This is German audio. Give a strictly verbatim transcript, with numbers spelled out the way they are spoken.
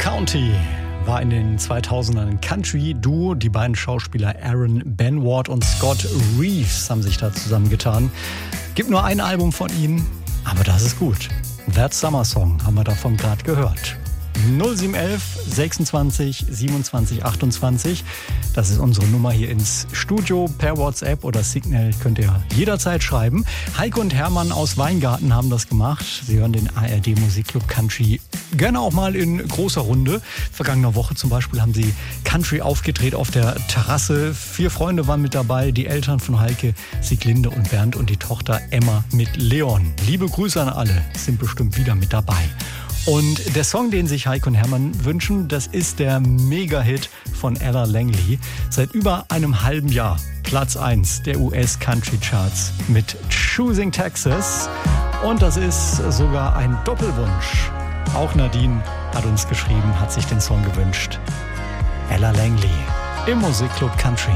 County war in den zweitausendern ein Country-Duo. Die beiden Schauspieler Aaron Benward und Scott Reeves haben sich da zusammengetan. Gibt nur ein Album von ihnen, aber das ist gut. That Summer Song haben wir davon gerade gehört. null sieben eins eins sechsundzwanzig siebenundzwanzig achtundzwanzig. Das ist unsere Nummer hier ins Studio. Per WhatsApp oder Signal könnt ihr jederzeit schreiben. Heike und Hermann aus Weingarten haben das gemacht. Sie hören den A R D Musikclub Country gerne auch mal in großer Runde. Vergangene Woche zum Beispiel haben sie Country aufgedreht auf der Terrasse. Vier Freunde waren mit dabei. Die Eltern von Heike, Sieglinde und Bernd und die Tochter Emma mit Leon. Liebe Grüße an alle. Sind bestimmt wieder mit dabei. Und der Song, den sich Heike und Hermann wünschen, das ist der Mega-Hit von Ella Langley. Seit über einem halben Jahr Platz eins der U S Country Charts mit Choosing Texas. Und das ist sogar ein Doppelwunsch. Auch Nadine hat uns geschrieben, hat sich den Song gewünscht. Ella Langley im Musikclub Country.